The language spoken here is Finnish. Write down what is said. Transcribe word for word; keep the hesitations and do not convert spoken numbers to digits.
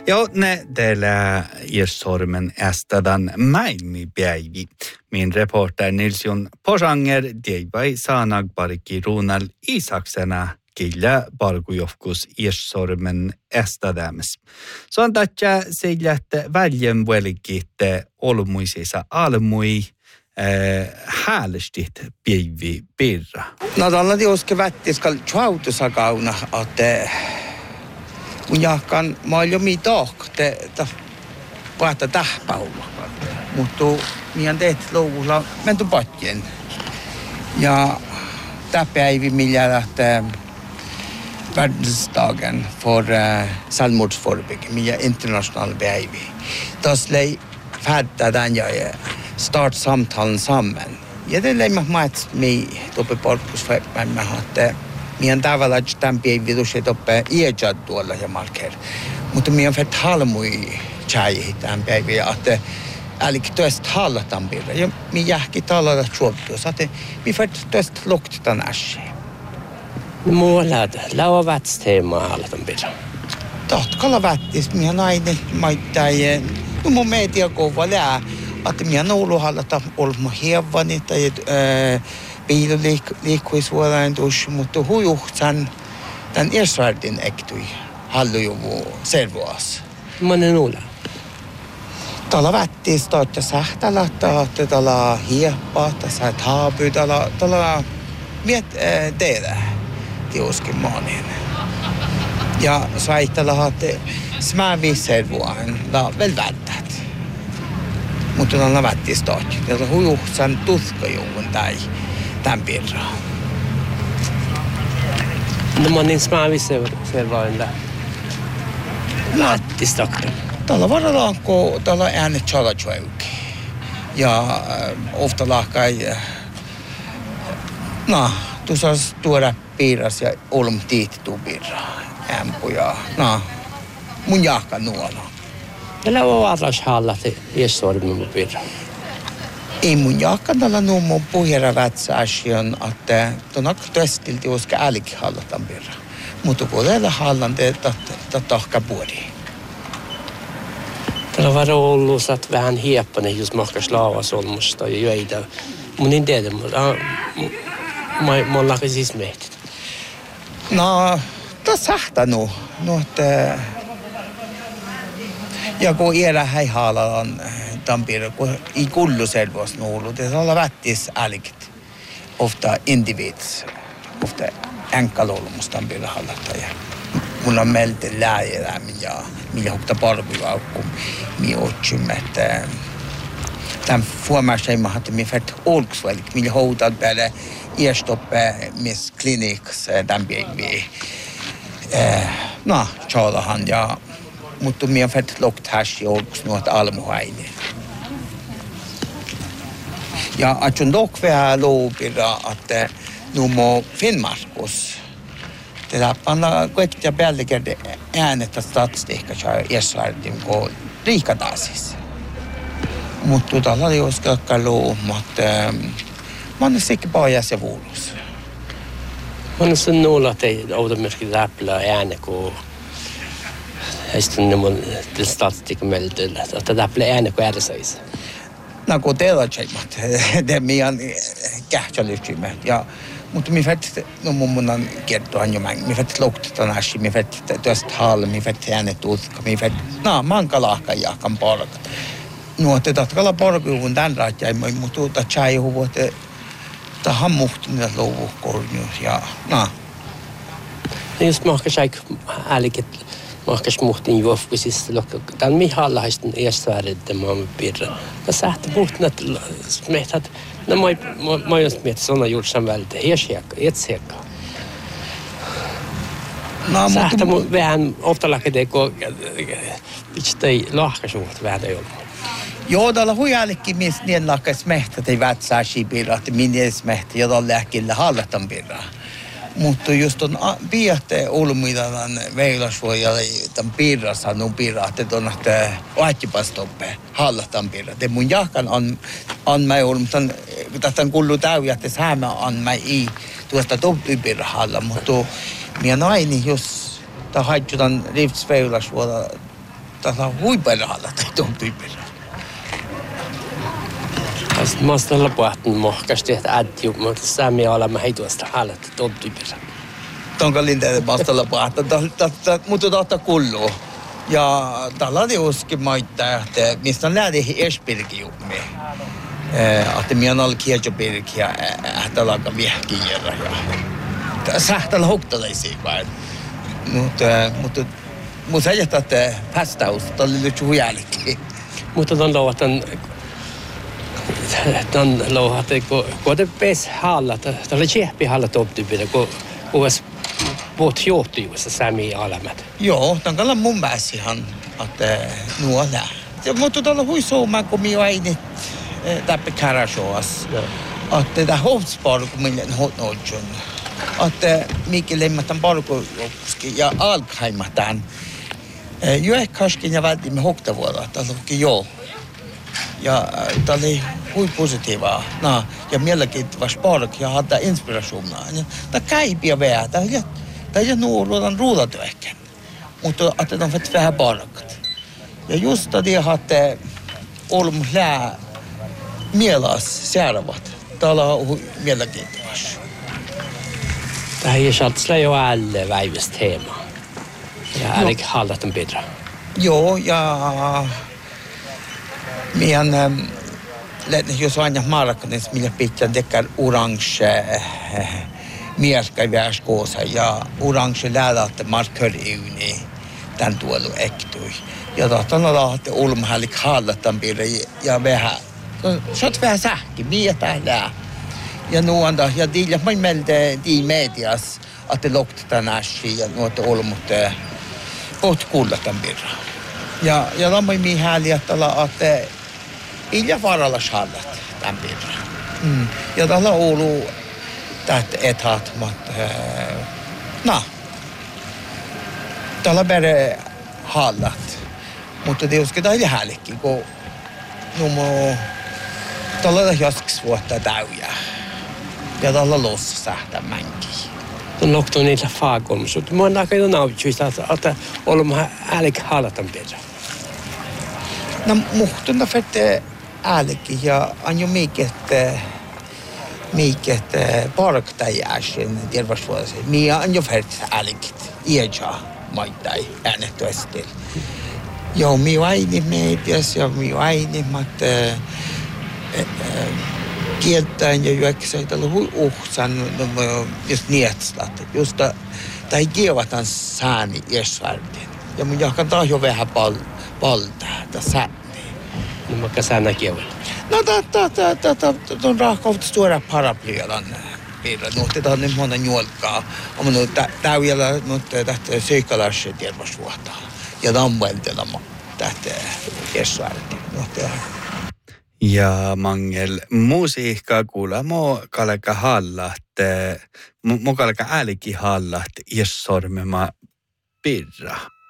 Ja, ne teillä Irssormen ästädän maailmipäivi. Min reporter Nilsson Posanger teivai saanagbariki Runal Isaksena killä parkujofkus Irssormen ästädämis. Se on tätä sillä, että väljen velkitte olmuisissa almui häälestit päivi pirra. No tällä tietysti vättiskal tjautusakauna, että mun jahkan maailmi tohte, että päätä tähpäulla. Mutta minä teet luvulla menty patjen. Ja tämä päivi, millä lähtee världsdagen för uh, självmordsförebyggande, millä internationell päivi. Tässä lei färda den jag start samtalen sammen. Ja det lei mä et mi toppe parkusfeppän mä hatte. Mien tavallaan tämän päivä tuossa toppe iäjät tuolla ja marker. Mutta mien fett halmui tjäi tämän päivä ja että älkää tuosta hallataan pirra. Ja mi jähki talalla tjuoptuus, että mi fett tuosta luktetaan äsken. Muolad, laua vätsteemaa hallataan pirra. Tohtkalla vättis, mien aina maittai, no mun media kova lää, että mien oulu hallata olma hevani tai biiliikkuisuuden tuossa, mutta hujuhtsan tämän Israelin ektui hallujuvu servoas. Monen ulla? Tällä vättis toitte sähtälä, että tällä hieppa, tässä taapu, tällä, tällä miet tehdä tiuskin monin. Ja saittella, että smävi servoan, da väl vättät. Mutta tällä vättis toitte. Tällä hujuhtsan tuskajuvun tai tämän pirraa. No monin smävi servoan da vättis toitte. Tällä varallaan, kun tällä äänet tjalajuuki. Ja äh, ofta lahkai, äh, no, tuossa tuoda piiras ja olm tiitti tuu pirraa. Ämpuja, no, mun jahka nuola. Tällä on atlas hallati Irssormen pirra. Ei mun jahka tällä nuumon puhjera vätsäasian, että tuon testilti uska älki hallatan pirra. Mutta kun tällä hallan teet, että tahka puoli. Tällä var ollut att vähän hieppanen just mahkas laavasolmusta ja jöitä. Mun en tiedä, mutta mä oon lakka siis mehtit. No, tässä sähtä nu. No, että ja kun iällä hei haalaan tampira, kun ei kullu selvos nuulu, det olla vättis älkit. Ofta individs, ofta enkalolmus tampira hallattaja. Mulla on meiltä lääjälämmin ja millä hukta parkuaukku, mi otsumme, että tämän fuomarseimahan, että mi färt olksvälik, millä houtad päälle iästoppe mis kliniks tämän päiviä. No, tjaalahan ja, mutta mi on färt lokt häsi olks nuot almuhaini. Ja atsun dock vähän loopira, että numo Finnmarkus. Tätä panna kaikkia päällikäden äänettä statistiikkaa Israelin kuin riikataasis. Mutta tällä oli uskakka luu, mutta mä oon sikke pajas ja vuulus. Mä oon sen nuolla, että ei outa myöskin läppilä ääne, kun heistä on till statistiikka meiltä, että läppilä ääne kuin ääresäis. No kun teillä on tjeimat, det är meidän kähtsälystymme. Ja mutta mi fett no mummunan kertoa jo mä mi fett lokta näsi mi fett tästä hall mi fett äänet utka mi fett no mankalahka ja kan porka no te tatkala porkuun tän raja ei mutta ta chai huvot ta hammuhtin lovu kornius ja no just mahkas aik älket mahkas muhtin juofkusis lokka tän mi hallaisten Israelin maamme pirra ta sähtä muhtnat smehtat. No mä mä just mietin såna gjort som väldigt ersäka, etsäka. No mutta mun vähän ofta lähtee kun pitää lahkasuut vähän ei ollut. Joo, tällä hujallekin mies niin lahkas mehtä ei vätsää sibira, että minne mehtä ja tällä lähkillä hallatan pirra. Mutta just on piehte olmuidan veilasvuojalle tämän pirrassa on pirra, että on että vaihtipastoppe hallatan pirra. Te mun jahkan on on mä ollut, mutta tästä on kullu täyjä, että säämä on mä ei tuosta toppi pirra halla, mutta minä naini jos ta haitjutan riftsveilasvuoda tällä huiperalla tai tuon tyypillä. Mä oon tällä puhuttu mohkasti, että äiti, mutta säämi olemme heituasta haalat tuon tyypillä. Tonka linteet vastalla puhuttu, mutta totta kulluu. Ja tällä on uskin maittaa, että mistä on lähti espirki jummi. Että minä on ollut kieltopirki ja ähtäällä aika viehkiirä. Sähtäällä huktalaisia vain. Mutta mun säijät, että päästäus, tämä oli nyt jälkeen. Mutta ton louhatan, ton louhatan, kun te pes halla, tämä oli tsehpi halla toptyypillä, kun olisi vuot johtujuudessa säämiä alamat. Joo, tämän on mun mielestä ihan, että nuo nää. Mutta tuolla hui suomaan, kun minä aina täppä kärasjoas. Että tämä hoftsparo, kun minä olen hotnoudjun. Että mikä lemmätän parkojouskin ja alkhaimatan. Juekaskin ja välttämättä hoktavuolla, tämä oli joo. Ja tämä oli hui positiivaa. No, ja mielenkiintoista spark ja hada inspiraationa. Tämä käipiä vähän. Tämä ei ole nuoruuden ruudatyökään. Mutta että ne on vähän parkat. Ja just det että olemme lää mielas seuraavat. Täällä on mielenkiintoista. Tämä ei saa jo alle väivistä teemaa. Ja älä hallatan bidra. Joo, ja meidän ähm, jos aina markkinassa, millä pitää tehdä orange äh, mieska väskoosa ja orange läältä markköriyni tämän tuolla ektui. Ja tahtan olla, että olmahällik hallatan bidra ja vähän. Så att vähän sähki, mietä lää. Ja nuanda, ja diillä mä meiltä di medias, että loktetaan äsken ja nuotta olmut pot kullatan birra. Ja ja lammai mi hääli että olla, että ilja varalla hallat tämän birra. Mm. Ja tällä Oulu täht etat mat na. Tällä bere hallat. Mutta det ska det häälikki, kun numo tällä on joskus vuotta täyjä. Ja tällä on lossa sähtää mänkiä. On lokto niillä faakolmus. Mä oon aika jo nautsuista, että olemme äälik haalatan bidra. No, muhtuna fette äälikki ja on jo miket miket parktajääsen terveysvuodessa. Mia on jo fette äälikit. Iäjä maittai äänettöisesti. Joo, minä aini medias ja minä aini, mutta kieltäen ja juoksein tällä hui uhsan, just nietslat. Just tai kievatan sääni iäsvärden. Ja minä jahkan taas jo vähän paltaa, tämä sääni. No mä säännä kievän. No, tämä on rahkautta stora paraplyjalan piirre. No, tämä on nyt monta juolkaa. Mutta täyjällä tästä syykalaisen terveysvuotta. Ja tammueltella tähtä iäsvärden. Ja mangel musiikka kuulla mo kalka hallat, mo kalka äälikin hallat iässormema pirra.